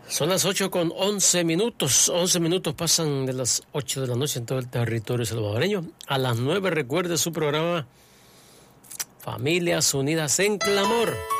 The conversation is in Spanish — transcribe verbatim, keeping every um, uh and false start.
Son las ocho con once minutos. once minutos pasan de las ocho de la noche en todo el territorio salvadoreño. A las nueve recuerde su programa Familias Unidas en Clamor.